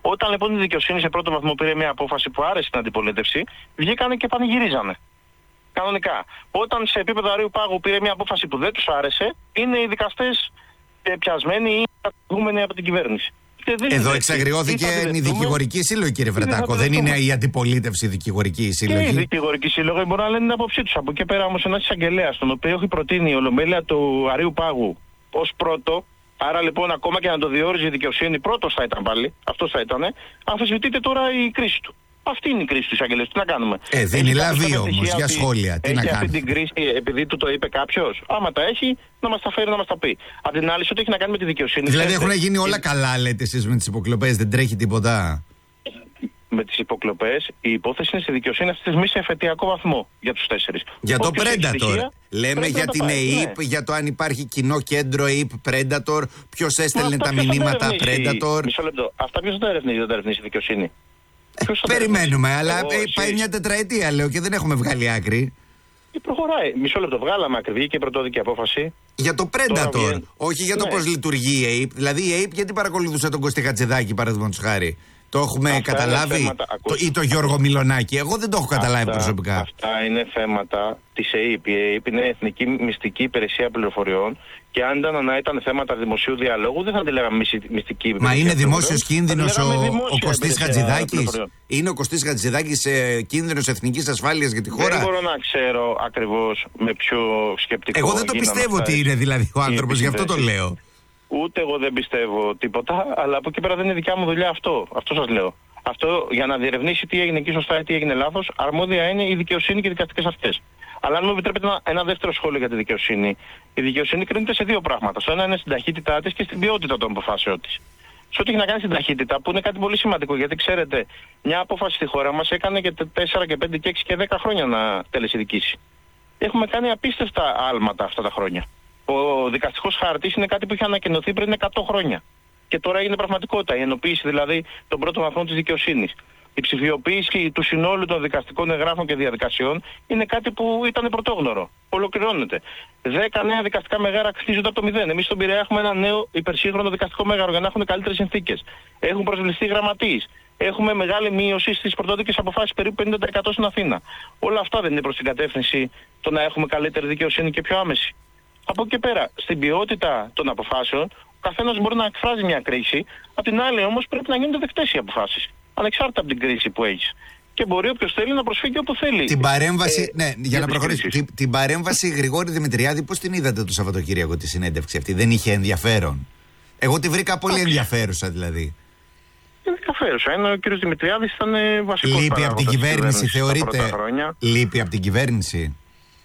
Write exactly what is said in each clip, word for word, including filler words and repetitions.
Όταν λοιπόν η δικαιοσύνη σε πρώτο βαθμό πήρε μια απόφαση που άρεσε την αντιπολίτευση, βγήκανε και πανηγυρίζανε. Κανονικά. Όταν σε επίπεδο Αρείου Πάγου πήρε μια απόφαση που δεν τους άρεσε, είναι οι δικαστές πιασμένοι ή κατηγούμενοι από την κυβέρνηση. Εδώ εξαγριώθηκε η δικηγορική σύλλογη, κύριε Βρετάκο. Δεν είναι η αντιπολίτευση δικηγορική σύλλογη. Και η δικηγορική σύλλογη μπορεί να λένε την άποψή του. Από εκεί πέρα όμως ένας εισαγγελέας, τον οποίο έχει προτείνει η Ολομέλεια του Αρείου Πάγου ως πρώτο, άρα λοιπόν ακόμα και να το διόριζε η δικαιοσύνη, πρώτος θα ήταν πάλι, αυτός θα ήταν, αμφισβητείται τώρα η κρίση του. Αυτή είναι η κρίση του εισαγγελέου. Τι να κάνουμε. Ε, δεν είναι λαβή όμως για σχόλια. Τι έχει να αυτή κάνουμε. την κρίση επειδή του το είπε κάποιος. Άμα τα έχει, να μας τα φέρει να μας τα πει. Απ' την άλλη, σε ό,τι έχει να κάνει με τη δικαιοσύνη. Δηλαδή ξέρετε, έχουν γίνει όλα καλά, λέτε εσείς με τις υποκλοπές, δεν τρέχει τίποτα. Με τις υποκλοπές, η υπόθεση είναι στη δικαιοσύνη αυτή τη στιγμή σε εφετειακό βαθμό για τους τέσσερις. Για το Όποιος έχει Predator. στοιχεία, Λέμε για την πάει, ΕΕΠ, ναι. για το αν υπάρχει κοινό κέντρο ΕΕΠ Predator, ποιος έστελνε τα μηνύματα Predator. Μισό λεπτό. Αυτά ποιος θα τα ερευνήσει, δεν τα ερευνήσει η δικαιοσύνη. Ε, περιμένουμε, αλλά Εγώ, ε, πάει μια τετραετία λέω και δεν έχουμε βγάλει άκρη. Και προχωράει. Μισό λεπτό. Βγάλαμε ακριβή και πρωτόδικη απόφαση. Για το Predator, βγαίνει. όχι για το Ναι. πώς λειτουργεί η ΕΕΠ. Δηλαδή η ΕΕΠ γιατί παρακολουθούσε τον Κωστή Χατζηδάκη, παραδείγματος χάρη. Το έχουμε Αυτά καταλάβει, θέματα, το, ή το Γιώργο Μιλονάκη. Εγώ δεν το έχω καταλάβει Αυτά, προσωπικά. Αυτά είναι θέματα της ΕΕΠ. Η ΕΕΠ είναι Εθνική Μυστική Υπηρεσία Πληροφοριών και αν ήταν να ήταν θέματα δημοσίου διαλόγου δεν θα τη λέγαμε μυστική υπηρεσία. Μα είναι δημόσιος πληροφοριών, κίνδυνος ο, δημόσια ο Κωστής υπηρεσία Χατζηδάκης. πληροφοριών. Είναι ο Κωστής Χατζηδάκης ε, κίνδυνος εθνικής ασφάλειας για τη χώρα. Δεν μπορώ να ξέρω ακριβώς με ποιο σκεπτικό. Εγώ δεν το πιστεύω ότι είναι δηλαδή ο άνθρωπος, γι' αυτό το λέω. Ούτε εγώ δεν πιστεύω τίποτα, αλλά από εκεί πέρα δεν είναι δικιά μου δουλειά αυτό. Αυτό σας λέω. Αυτό για να διερευνήσει τι έγινε εκεί σωστά ή τι έγινε λάθος, αρμόδια είναι η δικαιοσύνη και οι δικαστικές αρχές. Αλλά αν μου επιτρέπετε ένα, ένα δεύτερο σχόλιο για τη δικαιοσύνη. Η δικαιοσύνη κρίνεται σε δύο πράγματα. Στο ένα είναι στην ταχύτητά της και στην ποιότητα των αποφάσεων της. Σε ό,τι έχει να κάνει στην ταχύτητα, που είναι κάτι πολύ σημαντικό, γιατί ξέρετε, μια απόφαση στη χώρα μας έκανε και τέσσερα και πέντε και έξι και δέκα χρόνια να τελεσιδικήσει. Έχουμε κάνει απίστευτα άλματα αυτά τα χρόνια. Ο δικαστικός χάρτης είναι κάτι που είχε ανακοινωθεί πριν εκατό χρόνια. Και τώρα είναι πραγματικότητα. Η ενοποίηση δηλαδή των πρώτων βαθμών της δικαιοσύνης. Η ψηφιοποίηση του συνόλου των δικαστικών εγγράφων και διαδικασιών είναι κάτι που ήταν πρωτόγνωρο. Ολοκληρώνεται. Δέκα νέα δικαστικά μεγάρα χτίζονται από το μηδέν. Εμείς στον Πειραιά έχουμε ένα νέο υπερσύγχρονο δικαστικό μέγαρο για να έχουν καλύτερες συνθήκες. Έχουν προσβληθεί γραμματείς. Έχουμε μεγάλη μείωση στις πρωτόδικες αποφάσεις, περίπου πενήντα τοις εκατό στην Αθήνα. Όλα αυτά δεν είναι προς την κατεύθυνση το να έχουμε καλύτερη δικαιοσύνη και πιο άμεση. Από εκεί και πέρα, στην ποιότητα των αποφάσεων, ο καθένας μπορεί να εκφράζει μια κρίση, απ' την άλλη όμως πρέπει να γίνονται δεκτές οι αποφάσεις. Ανεξάρτητα από την κρίση που έχεις. Και μπορεί όποιος θέλει να προσφύγει όπου θέλει. Την παρέμβαση, ε, ναι, για, για να προχωρήσω. Την, την παρέμβαση Γρηγόρη Δημητριάδη, πώς την είδατε το Σαββατοκύριακο τη συνέντευξη αυτή? Δεν είχε ενδιαφέρον? Εγώ τη βρήκα πολύ ενδιαφέρουσα δηλαδή. Είναι ενδιαφέρουσα. Είναι ο κύριος Δημητριάδης ήταν βασικός. Λείπει από την κυβέρνηση, θεωρείτε? Λείπει από την κυβέρνηση.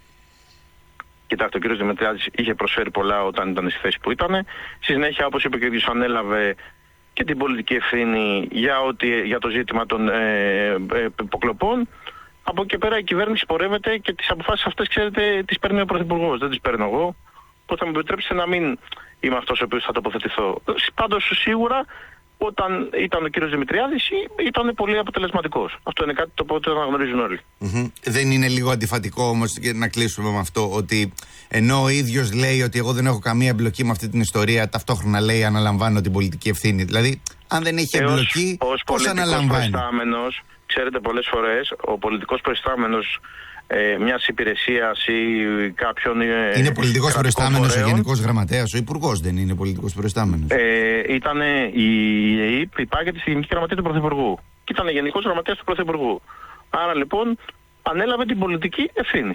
Κοιτάξτε, ο κύριος Δημητριάδης είχε προσφέρει πολλά όταν ήταν στη θέση που ήταν. Στη συνέχεια, όπως είπε και ο κ. ανέλαβε και την πολιτική ευθύνη για, ότι, για το ζήτημα των ε, ε, υποκλοπών. Από εκεί πέρα η κυβέρνηση πορεύεται και τις αποφάσεις αυτές, ξέρετε, τις παίρνει ο Πρωθυπουργός. Δεν τις παίρνω εγώ. Οπότε θα μου επιτρέψετε να μην είμαι αυτός ο οποίος θα τοποθετηθώ. Πάντως, σίγουρα, όταν ήταν ο κύριος Δημητριάδης ήταν πολύ αποτελεσματικός. Αυτό είναι κάτι το οποίο το αναγνωρίζουν όλοι. Mm-hmm. Δεν είναι λίγο αντιφατικό όμως, και να κλείσουμε με αυτό, ότι ενώ ο ίδιος λέει ότι εγώ δεν έχω καμία εμπλοκή με αυτή την ιστορία, ταυτόχρονα λέει αναλαμβάνω την πολιτική ευθύνη? Δηλαδή, αν δεν έχει εμπλοκή, πώς αναλαμβάνει? Ξέρετε, πολλές φορές ο πολιτικός προϊστάμενος ε, μιας υπηρεσίας ή κάποιον. Ε, είναι πολιτικός προϊστάμενος ο Γενικός Γραμματέας, ο Υπουργός δεν είναι πολιτικός προϊστάμενος? Ε, ήταν η ΕΕΠ, υπάγεται στη Γενική Γραμματεία του Πρωθυπουργού. Και ήταν Γενικός Γραμματέας του Πρωθυπουργού. Άρα λοιπόν ανέλαβε την πολιτική ευθύνη.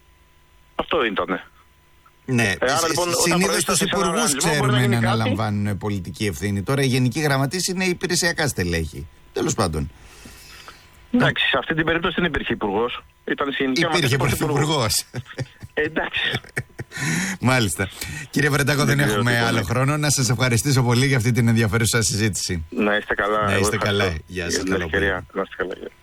Αυτό ήτανε. Ναι, ε, λοιπόν, συνήθως τους υπουργούς ξέρουμε να αναλαμβάνουν κάτι πολιτική ευθύνη. Τώρα η Γενική Γραμματής είναι υπηρεσιακά στελέχη. Τέλος πάντων. Εντάξει, σε αυτή την περίπτωση δεν υπήρχε υπουργός. Ήταν υπήρχε πρωθυπουργός. Εντάξει. Μάλιστα. Κύριε Βρετάκο, δεν έχουμε άλλο χρόνο. Να σας ευχαριστήσω πολύ για αυτή την ενδιαφέρουσα συζήτηση. Να είστε καλά. Να είστε καλά. Γεια σας. Να είστε καλά.